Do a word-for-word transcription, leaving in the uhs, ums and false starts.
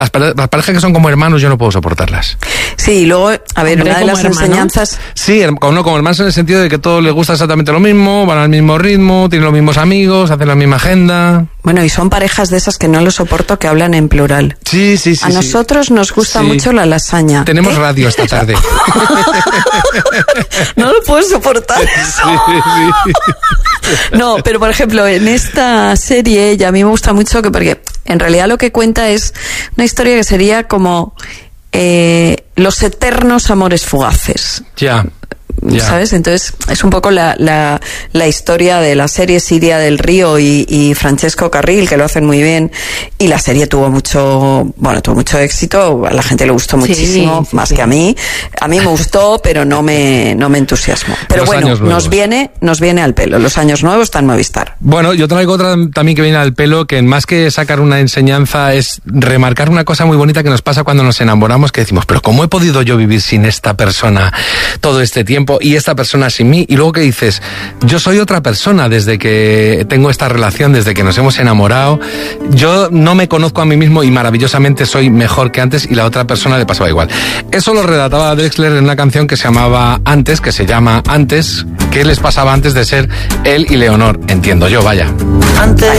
Las, pare- las parejas que son como hermanos yo no puedo soportarlas. Sí, y luego, a ver, Hombre, una de como las hermanos. enseñanzas... Sí, her- como, no, como hermanos en el sentido de que todos les gusta exactamente lo mismo, van al mismo ritmo, tienen los mismos amigos, hacen la misma agenda. Bueno, y son parejas de esas que no lo soporto que hablan en plural. Sí, sí, sí. A sí. nosotros nos gusta Sí. mucho la lasaña. Tenemos ¿Eh? radio esta tarde. No lo puedo soportar eso. No, pero por ejemplo, en esta serie, y a mí me gusta mucho que, porque en realidad lo que cuenta es una historia que sería como eh, los eternos amores fugaces. Ya. Ya. ¿Sabes? Entonces es un poco la, la, la historia de la serie Siria del Río y, y Francesco Carril, que lo hacen muy bien, y la serie tuvo mucho, bueno, tuvo mucho éxito, a la gente le gustó muchísimo, Sí, sí, más sí. que a mí. A mí me gustó, pero no me, no me entusiasmó. Pero Los bueno, años nuevos. nos viene, nos viene al pelo. Los años nuevos están en Movistar. Bueno, yo traigo otra también que viene al pelo, que más que sacar una enseñanza es remarcar una cosa muy bonita que nos pasa cuando nos enamoramos, que decimos, pero ¿cómo he podido yo vivir sin esta persona todo este tiempo y esta persona sin mí? Y luego que dices, yo soy otra persona desde que tengo esta relación, desde que nos hemos enamorado, yo no me conozco a mí mismo y maravillosamente soy mejor que antes, y la otra persona le pasaba igual. Eso lo relataba Drexler en una canción que se llamaba Antes, que se llama Antes, ¿qué les pasaba antes de ser él y Leonor? Entiendo yo, vaya. Antes